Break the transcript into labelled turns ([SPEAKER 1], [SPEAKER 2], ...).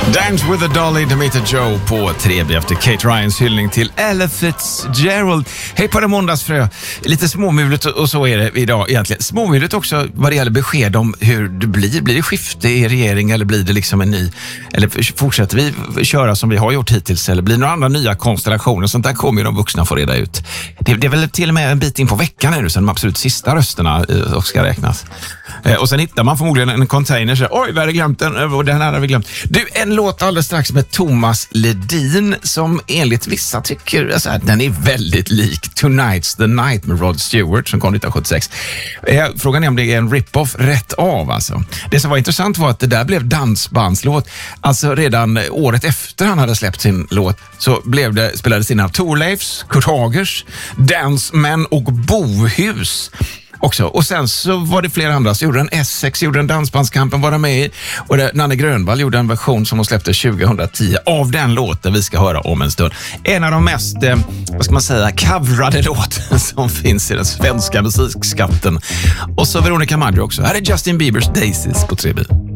[SPEAKER 1] Dance with a Dolly, Demeter Joe på 3B efter Kate Ryans hyllning till Ella Fitzgerald. Hej på det måndagsfrö. Lite småmulet och så är det idag egentligen. Småmulet också vad det gäller besked om hur det blir. Blir det skifte i regering eller blir det liksom en ny? Eller fortsätter vi köra som vi har gjort hittills? Eller blir det några andra nya konstellationer? Sånt där kommer ju de vuxna få reda ut. Det är väl till och med en bit in på veckan nu sen de absolut sista rösterna ska räknas. Och sen hittar man förmodligen en container så oj, vi hade glömt den och den här har vi glömt. Du, en låt alldeles strax med Thomas Ledin som enligt vissa tycker alltså, att den är väldigt lik Tonight's the Night med Rod Stewart som kom 1976. Frågan är om det är en rip-off rätt av alltså. Det som var intressant var att det där blev dansbandslåt. Alltså redan året efter han hade släppt sin låt så spelades in av Thorleifs, Kurt Hagers, Dansman och Bohus också. Och sen så var det flera andra. Så gjorde en Essex, gjorde en Dansbandskampen var med i. Och Nanne Grönvall gjorde en version som hon släppte 2010 av den låten vi ska höra om en stund. En av de mest, vad ska man säga, coverade låten som finns i den svenska musikskatten. Och så Veronica Maggio också. Här är Justin Biebers Daisies på 3B.